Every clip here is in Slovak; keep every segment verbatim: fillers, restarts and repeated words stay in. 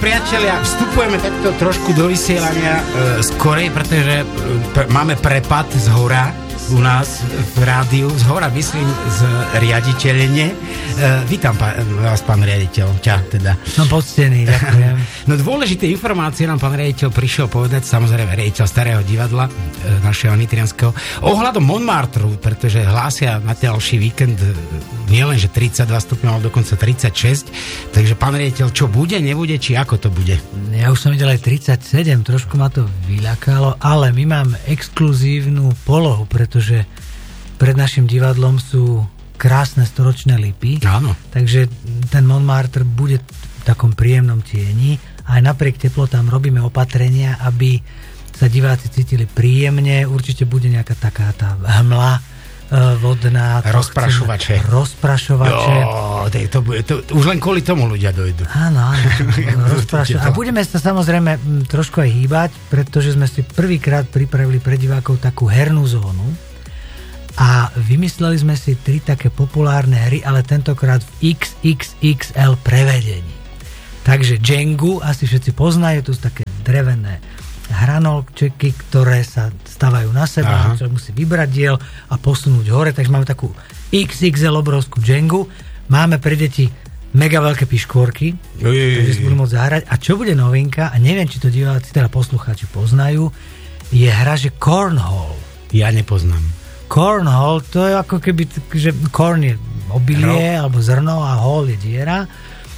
priatelia, vstupujeme takto trošku do vysielania e, skorej, pretože e, pre, máme prepad z hora u nás v rádiu, z hora myslím z riaditeľne. E, vítam pa, vás, pán riaditeľ, ťa teda. Som poctený, ďakujem. No dôležité informácie nám pán riaditeľ prišiel povedať, samozrejme riaditeľ Starého divadla, e, našeho nitrianskeho, ohľadom Montmartru, pretože hlásia na ďalší víkend nielen, že tridsaťdva stupňov, ale dokonca tridsaťšesť. Takže pán riaditeľ, čo bude, nebude, či ako to bude? Ja už som videl aj tridsaťsedem, trošku ma to vyľakalo, ale my máme exkluzívnu polohu, pretože pred našim divadlom sú krásne storočné lipy. Áno. Takže ten Montmartre bude v takom príjemnom tieni. Aj napriek teplotám robíme opatrenia, aby sa diváci cítili príjemne. Určite bude nejaká taká tá hmla vodná. Rozprašovače. Rozprašovače. Jo, to, to, to, už len kvôli tomu ľudia dojdú. Áno, áno. A budeme sa samozrejme trošku aj hýbať, pretože sme si prvýkrát pripravili pre divákov takú hernú zónu a vymysleli sme si tri také populárne hry, ale tentokrát v iks iks iks el prevedení. Takže Jengu asi všetci poznajú, to sú také drevené hranolčeky, ktoré sa stavajú na seba, čo musí vybrať diel a posunúť hore, takže máme takú iks iks el obrovskú Jengu, máme pre deti mega veľké piškôrky, takže si budú môcť zahrať. A čo bude novinka, a neviem, či to diváci, teda poslucháči poznajú, je hra, že Cornhole. Ja nepoznám. Cornhole, to je ako keby, že corn je obilie, no. alebo zrno a hole je diera.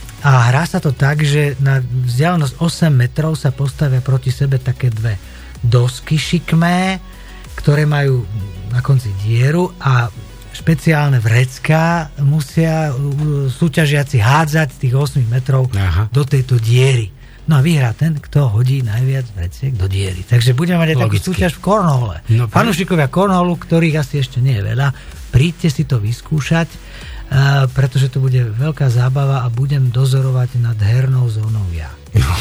A hrá sa to tak, že na vzdialenosť osem metrov sa postavia proti sebe také dve dosky šikmé, ktoré majú na konci dieru a špeciálne vrecká musia súťažiaci hádzať z tých osem metrov Aha. do tejto diery. No a vyhrá ten, kto hodí najviac vreciek do diery. Takže budeme mať aj takú súťaž v Cornhole. No, fanúšikovia Cornholu, ktorých asi ešte nie je veľa, príďte si to vyskúšať, Uh, pretože to bude veľká zábava a budem dozorovať nad hernou zónou ja.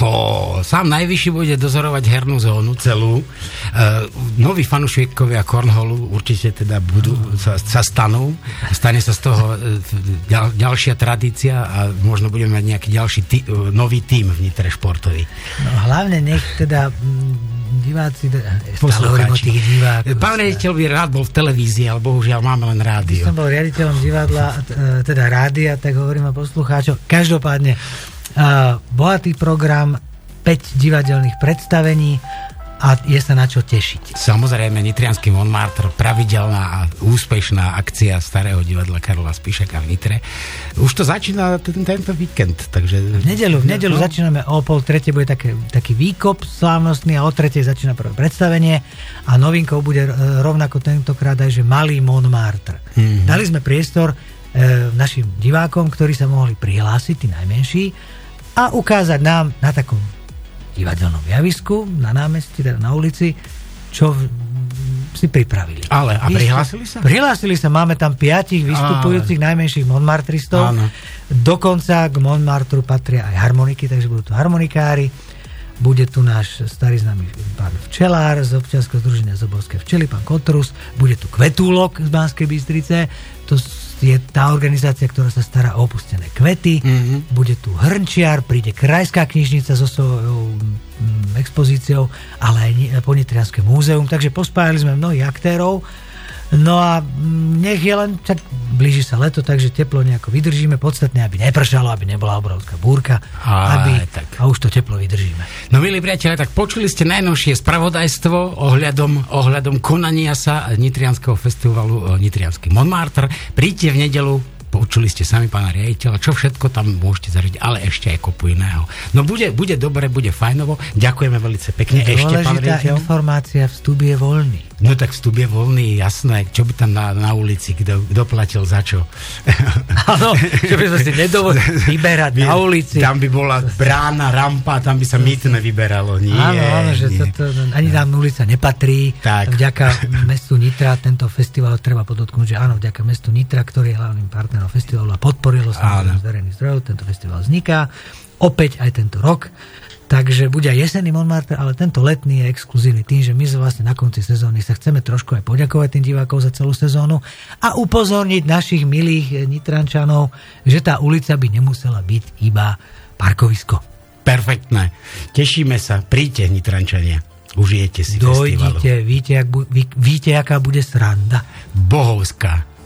No, sám najvyšší bude dozorovať hernú zónu celú. Uh, noví fanúšikovia Cornholu určite teda budú, sa, sa stanú. Stane sa z toho ďal, ďalšia tradícia a možno budeme mať nejaký ďalší tí, uh, nový tím v Nitre športový. No hlavne nech teda diváci, stále hovorím o tých divákoch. Pán riaditeľ by rád bol v televízii, ale bohužiaľ máme len rádio. Keď som bol riaditeľom divadla, teda rádia, tak hovorím o poslucháčov. Každopádne, uh, bohatý program, päť divadelných predstavení a je sa na čo tešiť. Samozrejme, nitriansky Montmartre, pravidelná a úspešná akcia Starého divadla Karola Spišaka v Nitre. Už to začína ten, tento víkend, takže... V nedeľu, v nedeľu no. začíname o pol tretej, bude také, taký výkop slávnostný a o tretej začína prvé predstavenie a novinkou bude rovnako tentokrát aj, že malý Montmartre. Mm-hmm. Dali sme priestor e, našim divákom, ktorí sa mohli prihlásiť, tí najmenší, a ukázať nám na takom divadelnom javisku, na námestí, teda na ulici, čo v, si pripravili. Ale, a prihlásili sa? Prihlásili sa, máme tam piatich vystupujúcich Ale. najmenších Montmartristov. Áno. Dokonca k Montmartru patria aj harmoniky, takže budú tu harmonikári. Bude tu náš starý známy pán včelár z občianskeho združenia Zoborské včely, pán Kotrus. Bude tu Kvetúlok z Banskej Bystrice. To je tá organizácia, ktorá sa stará o opustené kvety. Mm-hmm. Bude tu hrnčiar, príde krajská knižnica so svojou mm, expozíciou, ale aj Ponitrianske múzeum. Takže pospájali sme mnohých aktérov. No a nech je len, tak blíži sa leto, takže teplo nejako vydržíme. Podstatné, aby nepršalo, aby nebola obrovská búrka. Á, aby, tak. A už to teplo vydržíme. No milí priatelia, tak počuli ste najnovšie spravodajstvo ohľadom, ohľadom konania sa Nitrianskeho festivalu Nitriansky Montmartre. Príďte v nedeľu, počuli ste sami pána riaditeľa, čo všetko tam môžete zažiť, ale ešte aj kopu iného. No bude, bude dobre, bude fajnovo. Ďakujeme veľmi pekne. Ešte, pán riaditeľ. Dôležitá informácia, vstup je voľný. No tak vstup je voľný, jasné. Čo by tam na, na ulici, kto, kto platil za čo? Áno, čo by sme si nedovolili vyberať na ulici. Tam by bola brána, rampa, tam by sa mýtne vyberalo. Nie, áno, áno, že nie. Toto, ani nám ulica nepatrí. Tak. Vďaka mestu Nitra tento festival treba podotknúť, že áno, vďaka mestu Nitra, ktorý je hlavným partnerom festivalu a podporilo sa z verejných zdrojov, tento festival vzniká. Opäť aj tento rok. Takže bude aj jesenný Montmartre, ale tento letný je exkluzívny tým, že my vlastne na konci sezóny sa chceme trošku aj poďakovať tým divákov za celú sezónu a upozorniť našich milých Nitrančanov, že tá ulica by nemusela byť iba parkovisko. Perfektné. Tešíme sa. Príďte, Nitrančania. Užijete si festivalu. Dojdite, víte, jak bu, ví, víte, aká bude sranda. Bohovská.